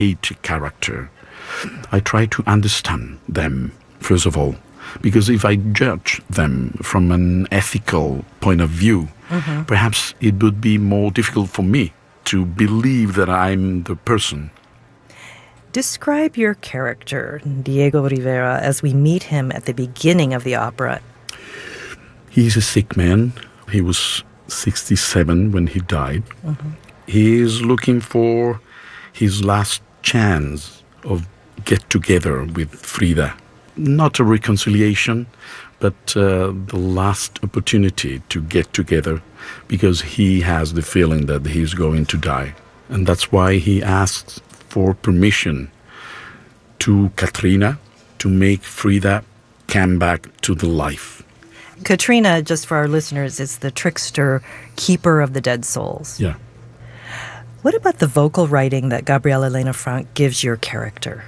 each character. I try to understand them, first of all, because if I judge them from an ethical point of view, perhaps it would be more difficult for me to believe that I'm the person. Describe your character, Diego Rivera, as we meet him at the beginning of the opera. He's a sick man. He was 67 when he died. He is looking for his last chance of get together with Frida. Not a reconciliation, but the last opportunity to get together, because he has the feeling that he's going to die. And that's why he asks for permission to Katrina to make Frida come back to the life. Katrina, just for our listeners, is the trickster, keeper of the dead souls. Yeah. What about the vocal writing that Gabriela Elena Frank gives your character?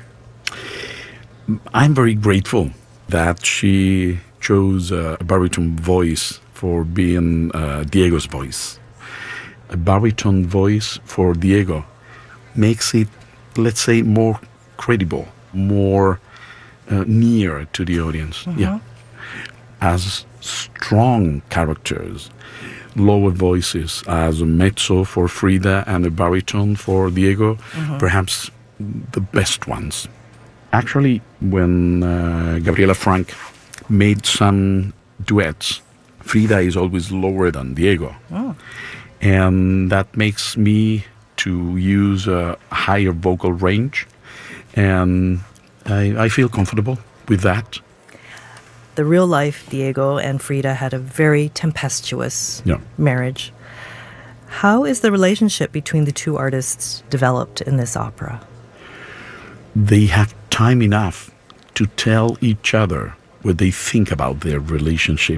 I'm very grateful that she chose a baritone voice for being Diego's voice. A baritone voice for Diego makes it, let's say, more credible, more near to the audience. Yeah. As strong characters, lower voices as a mezzo for Frida and a baritone for Diego, perhaps the best ones. Actually, when Gabriela Frank made some duets, Frida is always lower than Diego. And that makes me to use a higher vocal range, and I feel comfortable with that. The real life Diego and Frida had a very tempestuous marriage. How is the relationship between the two artists developed in this opera? They have time enough to tell each other what they think about their relationship.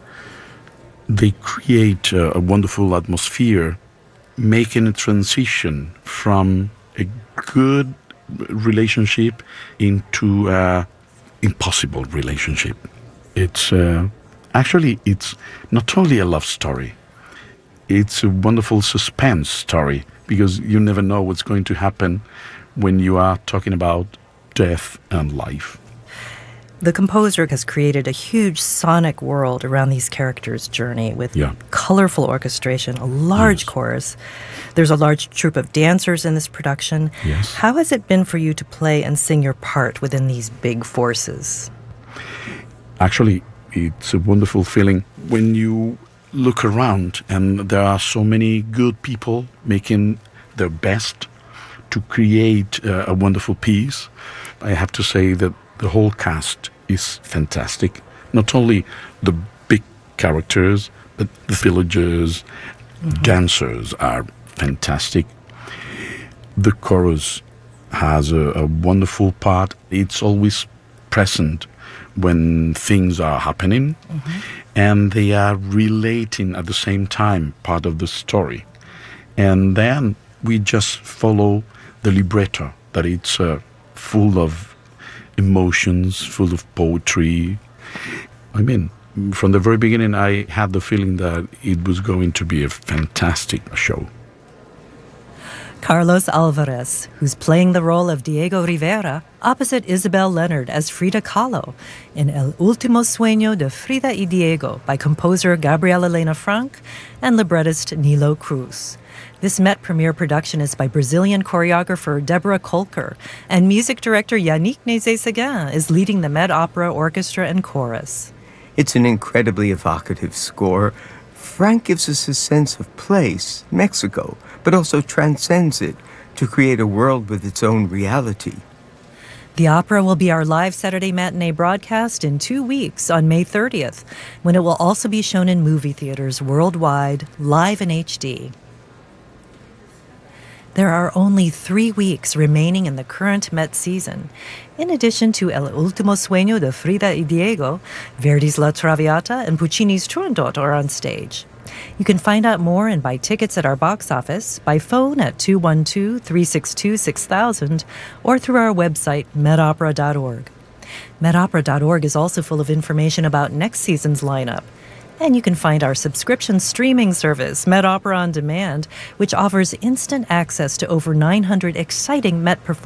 They create a wonderful atmosphere, making a transition from a good relationship into an impossible relationship. It's it's not only a love story, it's a wonderful suspense story, because you never know what's going to happen when you are talking about death and life. The composer has created a huge sonic world around these characters' journey with colorful orchestration, a large chorus. There's a large troupe of dancers in this production. Yes. How has it been for you to play and sing your part within these big forces? Actually, it's a wonderful feeling when you look around and there are so many good people making their best to create a wonderful piece. I have to say that the whole cast is fantastic. Not only the big characters, but the villagers, dancers are fantastic. The chorus has a wonderful part. It's always present when things are happening, and they are relating at the same time part of the story. And then we just follow the libretto, that it's full of emotions, full of poetry. I mean, from the very beginning, I had the feeling that it was going to be a fantastic show. Carlos Alvarez, who's playing the role of Diego Rivera, opposite Isabel Leonard as Frida Kahlo in El Último Sueño de Frida y Diego by composer Gabriela Elena Frank and librettist Nilo Cruz. This Met premiere production is by Brazilian choreographer Deborah Kolker, and music director Yannick Nézet-Séguin is leading the Met Opera Orchestra and Chorus. It's an incredibly evocative score. Frank gives us a sense of place, Mexico, but also transcends it to create a world with its own reality. The opera will be our live Saturday matinee broadcast in 2 weeks on May 30th, when it will also be shown in movie theaters worldwide, live in HD. There are only 3 weeks remaining in the current Met season. In addition to El Último Sueño de Frida y Diego, Verdi's La Traviata and Puccini's Turandot are on stage. You can find out more and buy tickets at our box office by phone at 212-362-6000 or through our website, medopera.org. Medopera.org is also full of information about next season's lineup. And you can find our subscription streaming service, Met Opera On Demand, which offers instant access to over 900 exciting Met performances